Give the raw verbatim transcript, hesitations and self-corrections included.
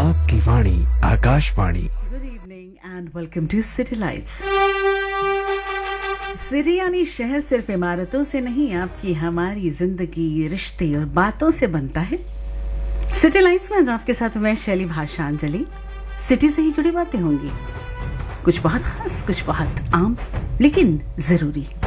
आपकी वाणी Akashvani. Good evening and welcome to city lights. City यानी शहर सिर्फ इमारतों से नहीं, आपकी हमारी जिंदगी, रिश्ते और बातों से बनता है। सिटी लाइट्स में आज आपके साथ मैं शैली भाषांजलि। सिटी से ही जुड़ी बातें होंगी, कुछ बहुत खास, कुछ बहुत आम, लेकिन जरूरी।